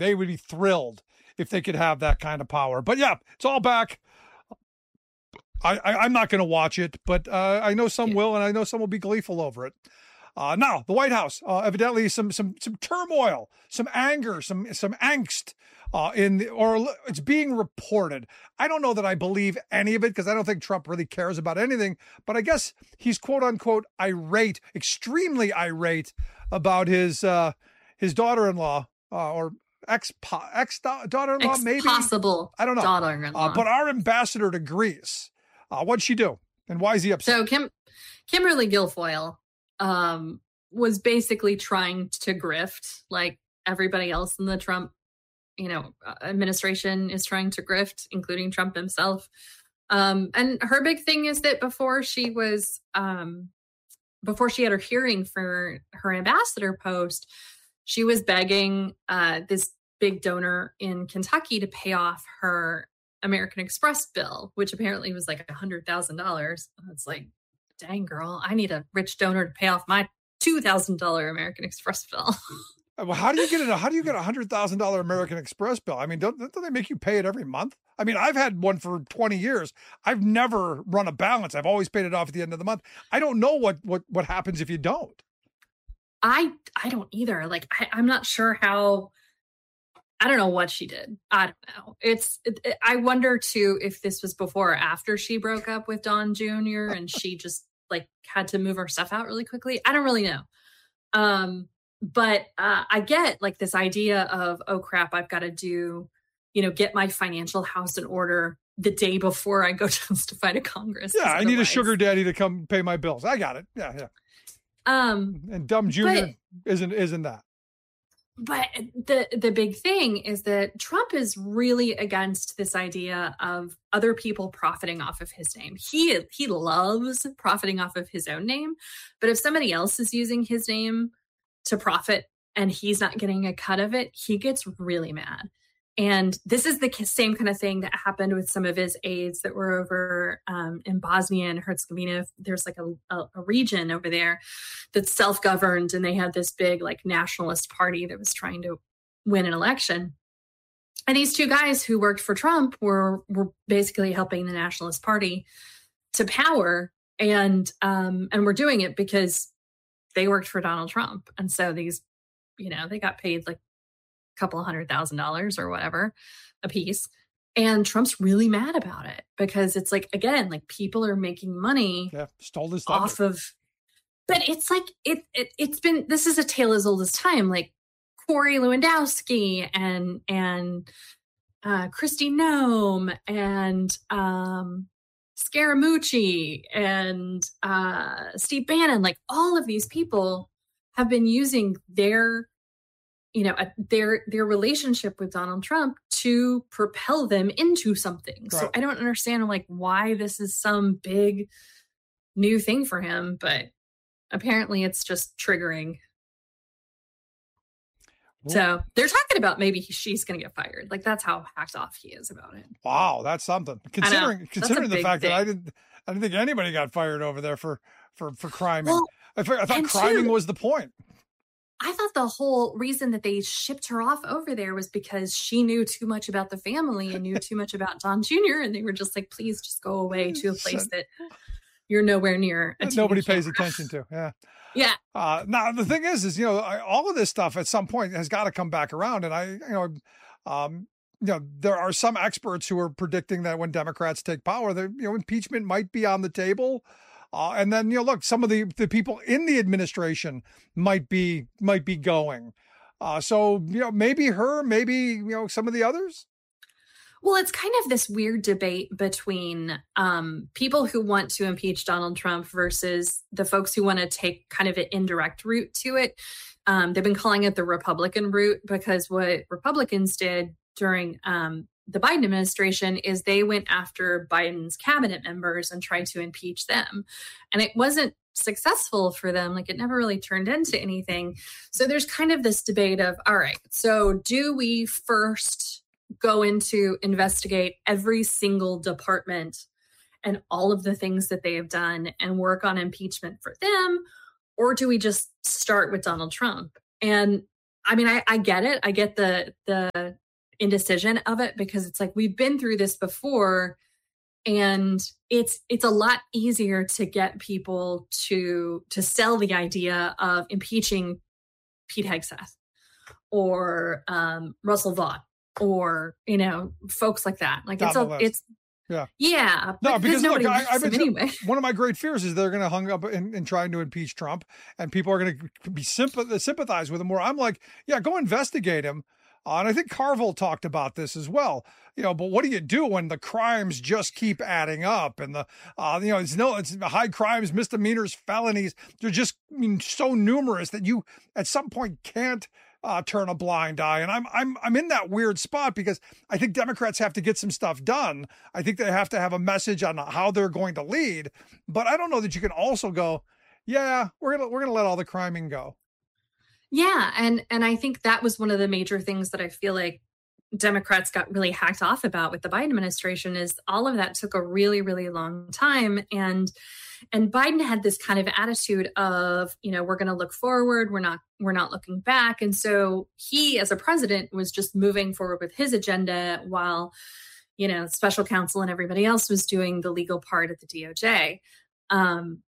They would be thrilled if they could have that kind of power. But yeah, it's all back. I'm not going to watch it, but I know some will, and I know some will be gleeful over it. Now, the White House, evidently some turmoil, some anger, some angst or it's being reported. I don't know that I believe any of it because I don't think Trump really cares about anything, but I guess he's quote unquote irate, extremely irate about his daughter-in-law or ex daughter-in-law, maybe possible. I don't know. Daughter-in-law. But our ambassador to Greece, what'd she do? And why is he upset? So Kimberly Guilfoyle was basically trying to grift like everybody else in the Trump, administration is trying to grift, including Trump himself. And her big thing is that before she had her hearing for her ambassador post, she was begging this big donor in Kentucky to pay off her American Express bill, which apparently was like $100,000. It's like, dang, girl, I need a rich donor to pay off my $2,000 American Express bill. Well, how do you get a $100,000 American Express bill? I mean, don't they make you pay it every month? I mean, I've had one for 20 years. I've never run a balance. I've always paid it off at the end of the month. I don't know what happens if you don't. I don't either. Like, I'm not sure how. I don't know what she did. I don't know. I wonder too if this was before or after she broke up with Don Jr. and she just like had to move her stuff out really quickly. I don't really know. But I get like this idea of, oh crap, I've got to do, get my financial house in order the day before I go testify to Congress. Yeah, I need a sugar daddy to come pay my bills. I got it. Yeah. And dumb Jr. isn't that. But the big thing is that Trump is really against this idea of other people profiting off of his name. He loves profiting off of his own name, but if somebody else is using his name to profit and he's not getting a cut of it, he gets really mad. And this is the same kind of thing that happened with some of his aides that were over in Bosnia and Herzegovina. There's like a region over there that's self-governed, and they had this big like nationalist party that was trying to win an election. And these two guys who worked for Trump were basically helping the nationalist party to power, and were doing it because they worked for Donald Trump. And so these, they got paid like couple $100,000 or whatever a piece. And Trump's really mad about it because it's like, again, like people are making money stole this off of, but it's like, it's been, this is a tale as old as time. Like Corey Lewandowski and Kristi Noem and Scaramucci and Steve Bannon, like all of these people have been using their relationship with Donald Trump to propel them into something. Right. So I don't understand like why this is some big new thing for him, but apparently it's just triggering. Well, so they're talking about maybe she's going to get fired. Like that's how hacked off he is about it. Wow, that's something. Considering the fact that I didn't think anybody got fired over there for crime. Well, I thought criming was the point. I thought the whole reason that they shipped her off over there was because she knew too much about the family and knew too much about Don Jr. And they were just like, please just go away to a place that you're nowhere near. Nobody pays attention to. Yeah. Yeah. Now the thing is all of this stuff at some point has got to come back around. And there are some experts who are predicting that when Democrats take power, impeachment might be on the table. And then, look, some of the people in the administration might be going. So, maybe her, maybe, some of the others. Well, it's kind of this weird debate between people who want to impeach Donald Trump versus the folks who want to take kind of an indirect route to it. They've been calling it the Republican route because what Republicans did during the Biden administration is they went after Biden's cabinet members and tried to impeach them. And it wasn't successful for them. Like it never really turned into anything. So there's kind of this debate of, all right, so do we first go into investigate every single department and all of the things that they have done and work on impeachment for them? Or do we just start with Donald Trump? And I mean, I get it. I get the indecision of it, because it's like, we've been through this before, and it's a lot easier to get people to sell the idea of impeaching Pete Hegseth or Russell Vought, or folks like that. Like it's yeah. No, because look, anyway. One of my great fears is they're going to hung up in trying to impeach Trump, and people are going to be sympathize with him. Where I'm like, yeah, go investigate him. And I think Carville talked about this as well. But what do you do when the crimes just keep adding up, and the it's high crimes, misdemeanors, felonies? They're just so numerous that you at some point can't turn a blind eye. And I'm in that weird spot, because I think Democrats have to get some stuff done. I think they have to have a message on how they're going to lead. But I don't know that you can also go, yeah, we're gonna let all the criming go. Yeah, and I think that was one of the major things that I feel like Democrats got really hacked off about with the Biden administration, is all of that took a really, really long time. And Biden had this kind of attitude of, we're going to look forward. We're not looking back. And so he, as a president, was just moving forward with his agenda while, special counsel and everybody else was doing the legal part at the DOJ.